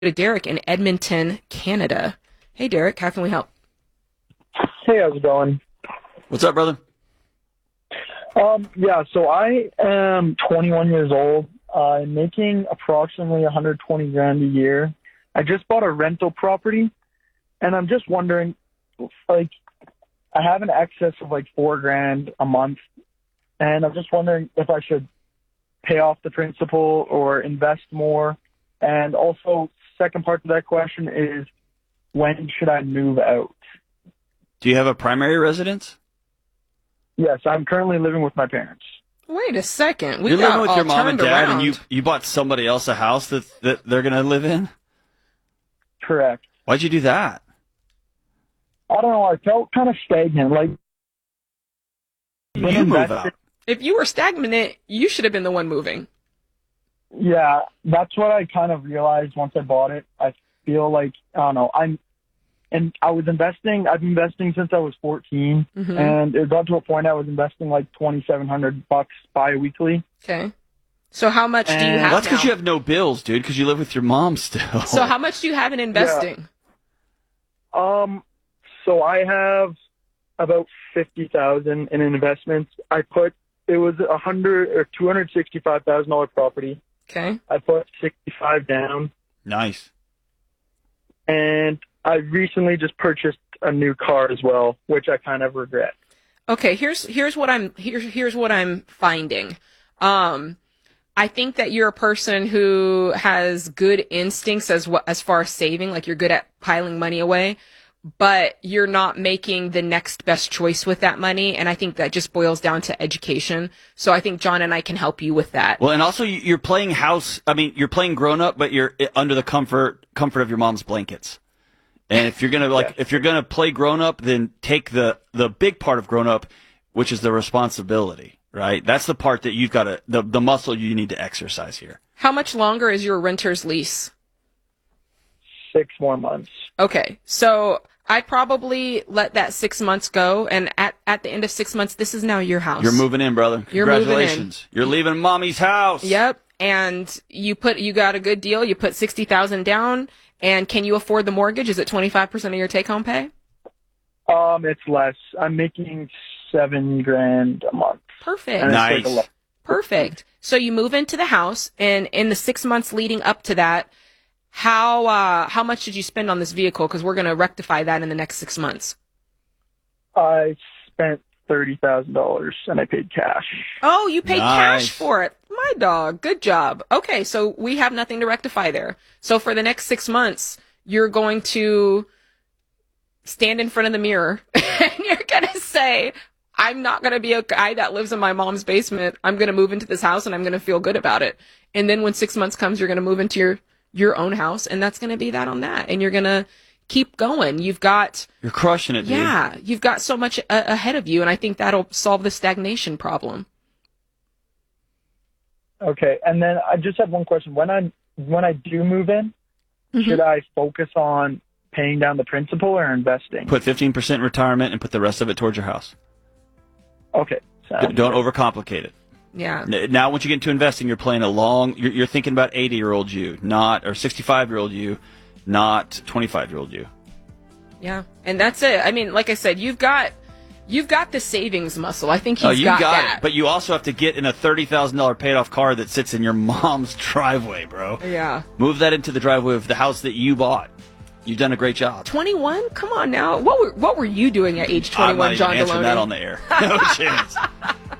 to Derek in Edmonton, Canada. Hey, Derek, how can we help? Hey, how's it going? What's up, brother? Yeah, so I am 21 years old. I'm making approximately 120 grand a year. I just bought a rental property, and I'm just wondering, like, I have an excess of like 4 grand a month, and I'm just wondering if I should pay off the principal or invest more. And also, second part to that question is, when should I move out? Do you have a primary residence? Yes, I'm currently living with my parents. Wait a second. You're living with all your mom and turned dad, around. and you bought somebody else a house that they're going to live in? Correct. Why'd you do that? I don't know. I felt kind of stagnant. Like, You move out. If you were stagnant, you should have been the one moving. Yeah, that's what I kind of realized once I bought it. I feel like, I don't know, I've been investing since I was 14, and it got to a point I was investing like $2,700 bi-weekly. Okay. So how much do you have Well, that's because now? you have no bills, dude, because you live with your mom still. So how much do you have in investing? So I have about 50,000 in investments. It was $265,000 property. Okay. I put 65 down, Nice. and I recently just purchased a new car as well, which I kind of regret. Okay, here's what I'm finding. I think that you're a person who has good instincts as far as saving, like you're good at piling money away, but you're not making the next best choice with that money, and I think that just boils down to education. So I think John and I can help you with that. Well, and also you're playing you're playing grown up, but you're under the comfort of your mom's blankets. And if you're gonna play grown up, then take the big part of grown up, which is the responsibility, right? That's the part that you've got the muscle you need to exercise here. How much longer is your renter's lease? 6 more months. Okay, so I'd probably let that 6 months go, and at the end of 6 months, this is now your house. You're moving in, brother. You're moving in. Congratulations. You're leaving mommy's house. Yep, and you got a good deal. You put 60,000 down, and can you afford the mortgage? Is it 25% of your take-home pay? It's less. I'm making 7 grand a month. Perfect. And Nice. it's like Perfect. So you move into the house, and in the 6 months leading up to that, how much did you spend on this vehicle? Because we're going to rectify that in the next 6 months. I spent $30,000 and I paid cash. Oh, you paid Nice. cash for it. My dog. Good job. Okay, so we have nothing to rectify there. So for the next 6 months, you're going to stand in front of the mirror and you're going to say, I'm not going to be a guy that lives in my mom's basement. I'm going to move into this house and I'm going to feel good about it. And then when 6 months comes, you're going to move into your own house, and that's going to be that on that. And you're going to keep going. You're crushing it, dude. Yeah, you've got so much ahead of you, and I think that'll solve the stagnation problem. Okay, and then I just have one question. When I do move in, should I focus on paying down the principal or investing? Put 15% in retirement and put the rest of it towards your house. Okay. Don't overcomplicate it. Yeah. Now, once you get into investing, you're playing you're thinking about 80-year-old you, or 65-year-old you, not 25-year-old you. Yeah, and that's it. I mean, like I said, you've got the savings muscle. I think you got that. it. But you also have to get in a $30,000 paid-off car that sits in your mom's driveway, bro. Yeah. Move that into the driveway of the house that you bought. You've done a great job. 21? Come on now. What were you doing at age 21, I'm not John even answering Deloney? that on the air. No chance.